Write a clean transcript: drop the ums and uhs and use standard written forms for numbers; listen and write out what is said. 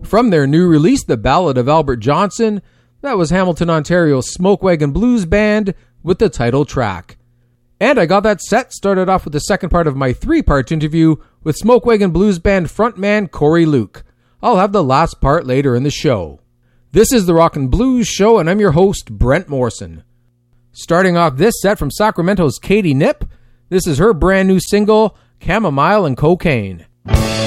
From their new release, The Ballad of Albert Johnson, that was Hamilton, Ontario's Smoke Wagon Blues Band with the title track. And I got that set started off with the second part of my 3-part interview with Smoke Wagon Blues Band frontman Corey Luke. I'll have the last part later in the show. This is the Rock and Blues Show, and I'm your host, Brent Morrison. Starting off this set from Sacramento's Katie Knipp, this is her brand new single, Chamomile and Cocaine.